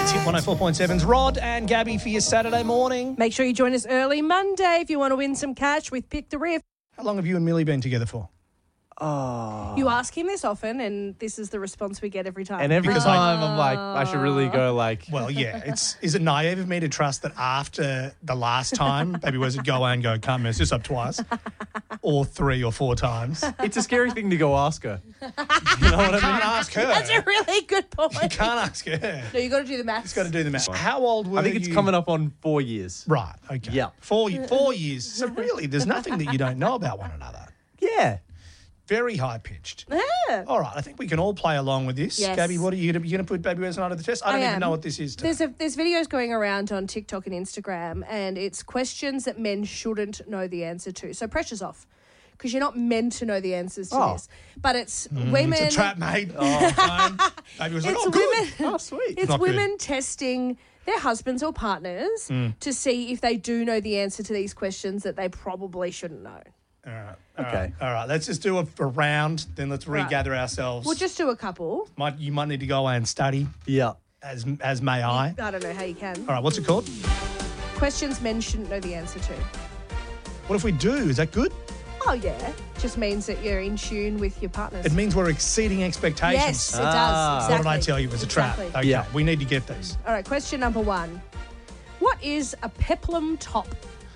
It's Hit 104.7's Rod and Gabby for your Saturday morning. Make sure you join us early Monday if you want to win some cash with Pick the Riff. How long have you and Millie been together for? You ask him this often, and this is the response we get every time. And every Because time I'm like, I should really go like, Well, yeah. Is it naive of me to trust that after the last time, Baby Wes would go away and go, can't mess this up twice, or 3 or 4 times? it's a scary thing to go ask her. You know what I Can't mean? ask her. That's a really good point. You can't ask her. No, you got to do the maths. Just got to do the math. How old were you? I think it's coming up on 4 years. Right, okay. Yeah. 4 years. So really, there's nothing that you don't know about one another. Yeah. Very high-pitched. Yeah. All right, I think we can all play along with this. Yes. Gabby, what are you going to put Baby Wes and I to the test? I don't even am. know what this is. Today. There's videos going around on TikTok and Instagram, and it's questions that men shouldn't know the answer to. So pressure's off, because you're not meant to know the answers to this. But it's women. It's a trap, mate. Oh, fine. Baby was like, It's oh, good. women. Oh, sweet. It's not women testing their husbands or partners to see if they do know the answer to these questions that they probably shouldn't know. Okay. All right, let's just do a round, then let's regather ourselves. We'll just do a couple. You might need to go away and study, Yeah. as may I. I don't know how you can. All right, what's it called? Questions men shouldn't know the answer to. What if we do? Is that good? Oh, yeah. Just means that you're in tune with your partners. It means we're exceeding expectations. Yes, it does. Ah. Exactly. What did I tell you? It was a trap. Exactly. Okay, Yeah. we need to get these. All right, question number 1. What is a peplum top?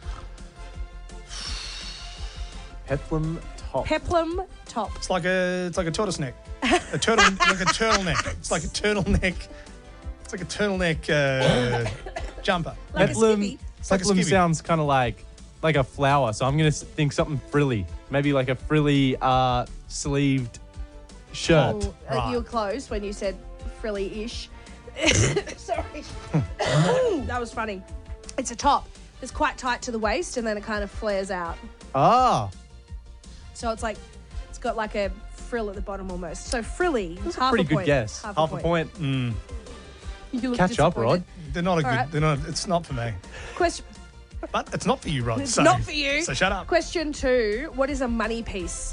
Peplum top. Peplum top. It's like a tortoise neck. A turtle, like a turtleneck. It's like a turtleneck. It's like a turtleneck jumper. Like a skivvy. It's like a Peplum skivvy. sounds kind of like a flower, so I'm going to think something frilly. Maybe like a frilly sleeved shirt. Oh, Right. you were close when you said frilly-ish. Sorry. That was funny. It's a top. It's quite tight to the waist, and then it kind of flares out. Ah. So it's got like a frill at the bottom almost. So frilly. That's a half pretty a good point. guess. Half a point. You look Catch up, disappointed. Rod. They're not a good. All right. They're not. It's not for me. Question. But it's not for you, Rod. It's so, not for you. So shut up. Question 2. What is a money piece?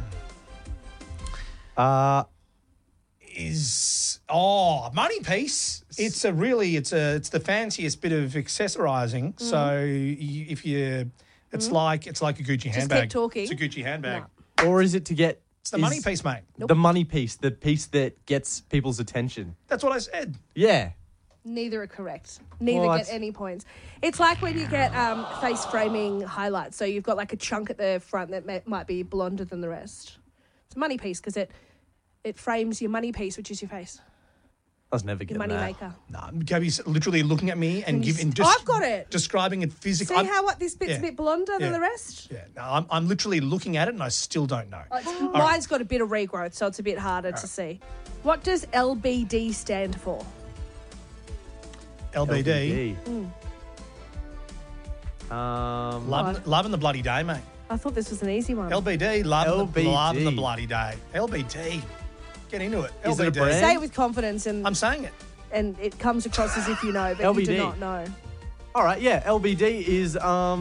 Money piece. It's the fanciest bit of accessorizing. So if you, it's like a Gucci handbag. keep talking. It's a Gucci handbag. No. Or is it to get... It's the money piece, mate. The money piece, the piece that gets people's attention. That's what I said. Yeah. Neither are correct. Neither What? get any points. It's like when you get face framing highlights. So you've got like a chunk at the front that might be blonder than the rest. It's a money piece because it frames your money piece, which is your face. I was never Your getting money that. maker. No, Gabby's literally looking at me and I've got it. describing it See physically. how this bit's yeah. a bit blonder than Yeah. the rest? Yeah, no, I'm literally looking at it and I still don't know. Mine's got a bit of regrowth, so it's a bit harder to see. What does LBD stand for? LBD. Loving the bloody day, mate. I thought this was an easy one. LBD, loving LBD. the bloody day. LBD. Get into it. Is it a LBD. brand? Say it with confidence, and I'm saying it. it comes across as if you know, but you do LBD. not know. All right, yeah. LBD is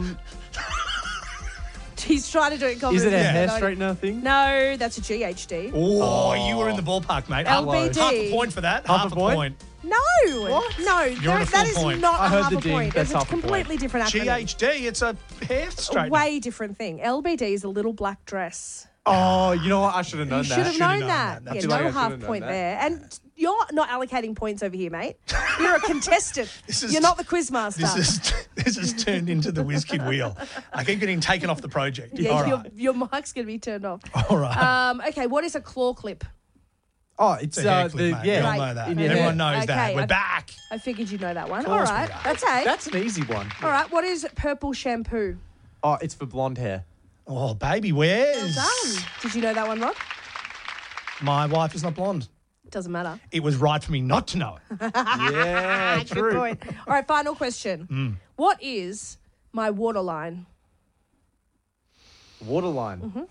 He's trying to do it in confidence. is it a but hair no. straightener thing? No, that's a GHD. Oh, you were in the ballpark, mate. LBD. Half a point for that. Half a point? No. What? No, You're on a that full is point. not I a heard half the a ding. point. That's It's a half a point. completely different acronym. GHD, it's a hair A straightener. way different thing. LBD is a little black dress. Oh, you know what? I should have known You that. should have Should've known known that. that. Yeah, I feel like I no should've half known point that. there. And you're not allocating points over here, mate. You're a contestant. is- You're not the quizmaster. This has turned into the WizKid wheel. I keep getting taken off the project. Yeah, All right. your mic's going to be turned off. All right. Okay, what is a claw clip? Oh, it's It's a hair clip, mate. yeah. We all Right. know that. In your Everyone hair. knows that. Okay, We're I- back. I figured you'd know that one. Of All course we right. are. Okay. That's an easy one. All right. What is purple shampoo? Oh, it's for blonde hair. Oh, baby, where's? Done. Did you know that one, Rod? My wife is not blonde. Doesn't matter. It was right for me not to know it. Yeah, Good true. point. All right, final question. What is my waterline? Waterline. Mm-hmm.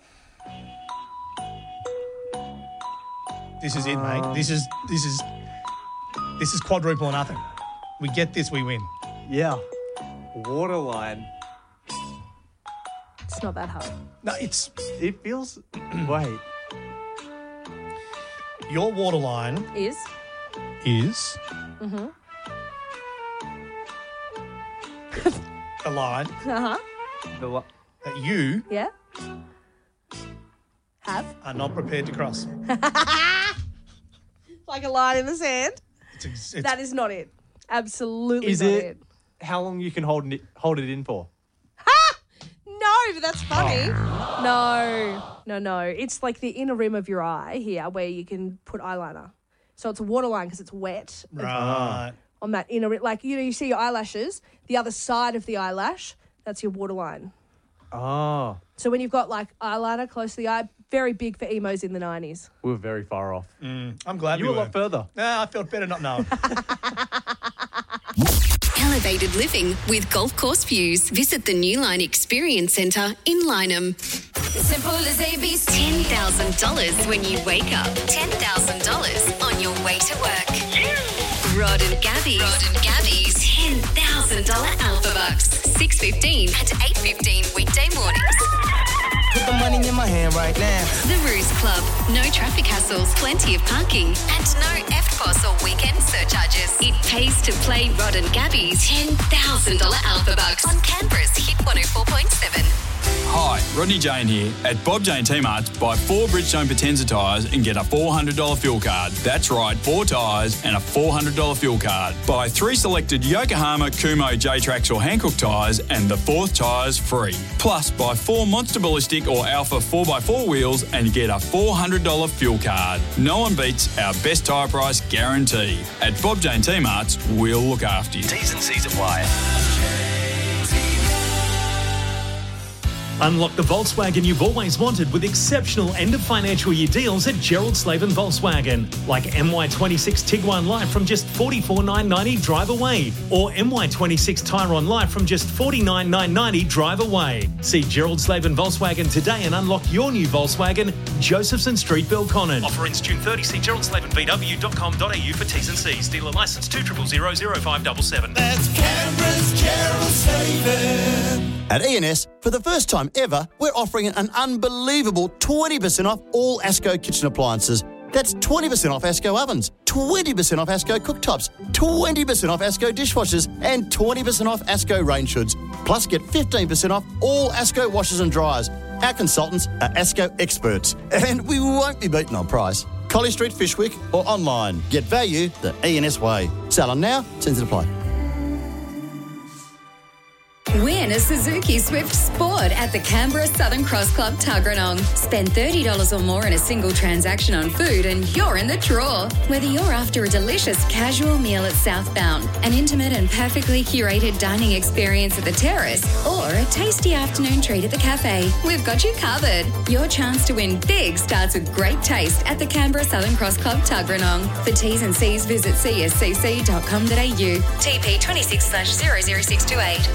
This is it, mate. This is quadruple or nothing. We get this, we win. Yeah. Waterline. It's not that hard. No, it's It feels. Wait. your waterline Is? is a line Uh-huh. that you Yeah. Have? are not prepared to cross. Like a line in the sand? It's That is not it. Absolutely Is not it it. how long you can hold it in for? No, but that's funny. No. It's like the inner rim of your eye here where you can put eyeliner. So it's a waterline because it's wet right. on that inner rim. Like, you see your eyelashes, the other side of the eyelash, that's your waterline. Oh, So when you've got like eyeliner close to the eye, very big for emos in the 90s. we were very far off. I'm glad You we were a were. lot further. Nah, I felt better not knowing. Elevated living with Golf Course Views. Visit the New Line Experience Centre in Lyneham. Simple as ABC. $10,000 when you wake up. $10,000 on your way to work. Rod and Gabby's $10,000 Alpha Bucks. 6:15 and 8:15 weekday mornings. Put the money in my hand right now. The Ruse Club. No traffic hassles, plenty of parking, and no FPOS or weekend surcharges. It pays to play Rod and Gabby's $10,000 Alpha Bucks on Canberra's Hit 104.7. Hi, Rodney Jane here. At Bob Jane T-Marts, buy 4 Bridgestone Potenza tyres and get a $400 fuel card. That's right, 4 tyres and a $400 fuel card. Buy 3 selected Yokohama, Kumo, J-Trax or Hankook tyres and the 4th tyre's free. Plus, buy 4 Monster Ballistic or Alpha 4x4 wheels and get a $400 fuel card. No one beats our best tyre price guarantee. At Bob Jane T-Marts, we'll look after you. T's and C's apply. Unlock the Volkswagen you've always wanted with exceptional end-of-financial year deals at Gerald Slaven Volkswagen. Like MY26 Tiguan Light from just $44,990 drive away. Or MY26 Tyron Light from just $49,990 drive away. See Gerald Slaven Volkswagen today and unlock your new Volkswagen, Josephson Street, Belconnen. Offer ends June 30. See geraldslavenvw.com.au for T's and C's. Dealer licence 2000577. That's Canberra's Gerald Slaven. At ENS, for the first time ever, we're offering an unbelievable 20% off all ASCO kitchen appliances. That's 20% off ASCO ovens, 20% off ASCO cooktops, 20% off ASCO dishwashers, and 20% off ASCO range hoods. Plus, get 15% off all ASCO washers and dryers. Our consultants are ASCO experts, and we won't be beaten on price. Collie Street, Fishwick, or online. Get value the ENS way. Sell on now, terms and apply. Win a Suzuki Swift Sport at the Canberra Southern Cross Club Tuggeranong. Spend $30 or more in a single transaction on food and you're in the draw. Whether you're after a delicious casual meal at Southbound, an intimate and perfectly curated dining experience at the terrace, or a tasty afternoon treat at the cafe, we've got you covered. Your chance to win big starts with great taste at the Canberra Southern Cross Club Tuggeranong. For T's and C's, visit cscc.com.au. TP 26/00628.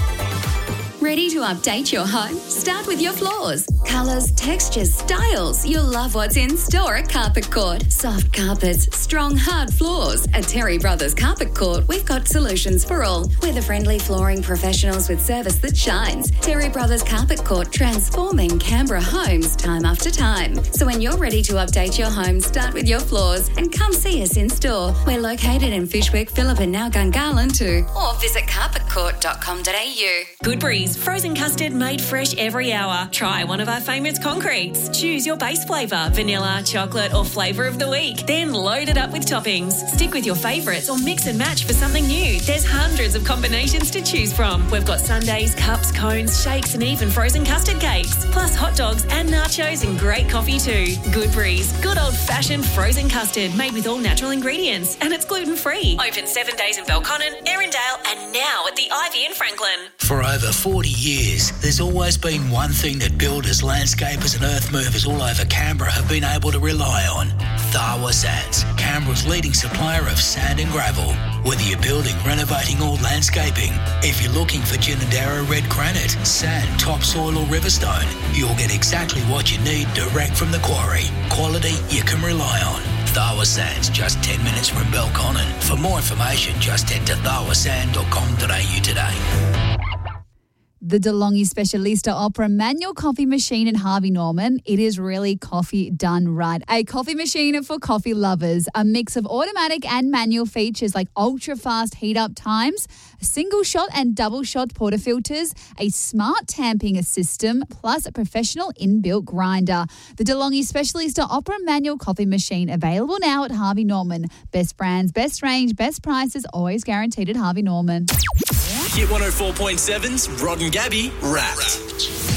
Ready to update your home? Start with your floors. Colours, textures, styles. You'll love what's in store at Carpet Court. Soft carpets, strong, hard floors. At Terry Brothers Carpet Court, we've got solutions for all. We're the friendly flooring professionals with service that shines. Terry Brothers Carpet Court, transforming Canberra homes time after time. So when you're ready to update your home, start with your floors and come see us in store. We're located in Fishwick, Phillip and now Gungahlin too. Or visit carpetcourt.com.au. Goodberry's frozen custard made fresh every hour. Try one of our favourites concretes. Choose your base flavour, vanilla, chocolate or flavour of the week. Then load it up with toppings. Stick with your favourites or mix and match for something new. There's hundreds of combinations to choose from. We've got sundaes, cups, cones, shakes and even frozen custard cakes. Plus hot dogs and nachos and great coffee too. Goodberry's, good old-fashioned frozen custard made with all natural ingredients and it's gluten-free. Open 7 days in Belconnen, Erindale and now at the Ivy in Franklin. For over 40 years, there's always been one thing that builders, landscapers and earth movers all over Canberra have been able to rely on. Tharwa Sands, Canberra's leading supplier of sand and gravel. Whether you're building, renovating or landscaping, if you're looking for Ginninderra red granite, sand, topsoil or riverstone, you'll get exactly what you need direct from the quarry. Quality you can rely on. Tharwa Sands, just 10 minutes from Belconnen. For more information, just head to tharwasand.com.au today. The DeLonghi Specialista Opera manual coffee machine in Harvey Norman. It is really coffee done right. A coffee machine for coffee lovers. A mix of automatic and manual features like ultra-fast heat-up times, single shot and double shot portafilters, a smart tamping system, plus a professional inbuilt grinder. The DeLonghi Specialista Opera manual coffee machine available now at Harvey Norman. Best brands, best range, best prices, always guaranteed at Harvey Norman. Hit 104.7's Rod and Gabby Wrapped.